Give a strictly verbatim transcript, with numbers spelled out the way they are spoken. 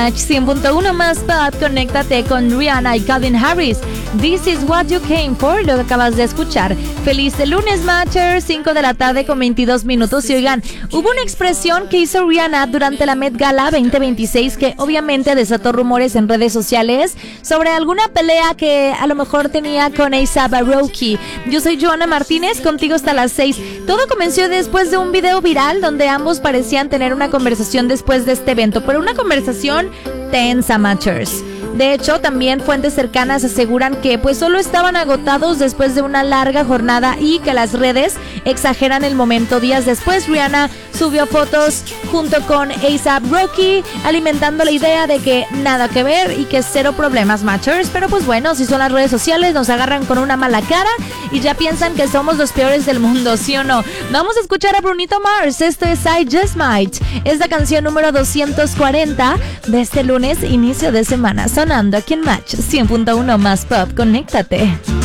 cien punto uno más pop, conéctate con Rihanna y Calvin Harris. This is what you came for, lo que acabas de escuchar. Feliz lunes, Matcher, cinco de la tarde con veintidós minutos. Y oigan, hubo una expresión que hizo Rihanna durante la Met Gala veinte veintiséis que obviamente desató rumores en redes sociales sobre alguna pelea que a lo mejor tenía con A$AP Rocky. Yo soy Joana Martínez, contigo hasta las seis. Todo comenzó después de un video viral donde ambos parecían tener una conversación después de este evento, pero una conversación tensa, Matchers. De hecho, también fuentes cercanas aseguran que pues solo estaban agotados después de una larga jornada y que las redes exageran el momento. Días después, Rihanna subió fotos junto con A$AP Rocky, alimentando la idea de que nada que ver y que cero problemas, Matchers. Pero pues bueno, si son las redes sociales, nos agarran con una mala cara y ya piensan que somos los peores del mundo, ¿sí o no? Vamos a escuchar a Brunito Mars. Esto es I Just Might. Es la canción número doscientos cuarenta de este lunes, inicio de semana, sonando aquí en Match cien punto uno más pop. Conéctate.